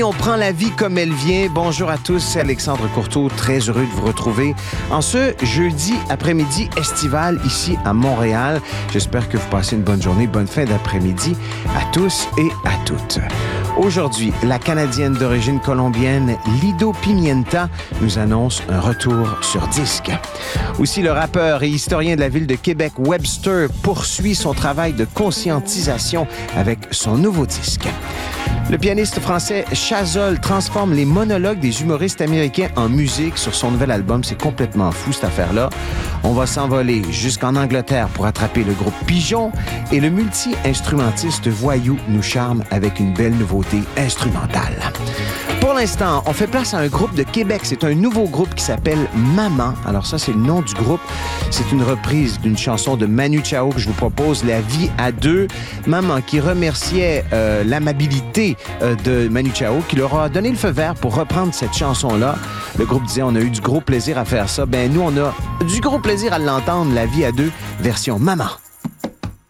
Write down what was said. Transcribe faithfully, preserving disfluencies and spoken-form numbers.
On prend la vie comme elle vient. Bonjour à tous, c'est Alexandre Courteau, très heureux de vous retrouver en ce jeudi après-midi estival ici à Montréal. J'espère que vous passez une bonne journée, bonne fin d'après-midi à tous et à toutes. Aujourd'hui, la Canadienne d'origine colombienne Lido Pimienta nous annonce un retour sur disque. Aussi, le rappeur et historien de la ville de Québec, Webster, poursuit son travail de conscientisation avec son nouveau disque. Le pianiste français Chazol transforme les monologues des humoristes américains en musique sur son nouvel album. C'est complètement fou, cette affaire-là. On va s'envoler jusqu'en Angleterre pour attraper le groupe Pigeon et le multi-instrumentiste Voyou nous charme avec une belle nouveauté instrumentale. Pour l'instant, on fait place à un groupe de Québec. C'est un nouveau groupe qui s'appelle Maman. Alors ça, c'est le nom du groupe. C'est une reprise d'une chanson de Manu Chao que je vous propose, La vie à deux. Maman qui remerciait euh, l'amabilité euh, de Manu Chao, qui leur a donné le feu vert pour reprendre cette chanson-là. Le groupe disait, on a eu du gros plaisir à faire ça. Ben nous, on a du gros plaisir à l'entendre, La vie à deux, version Maman.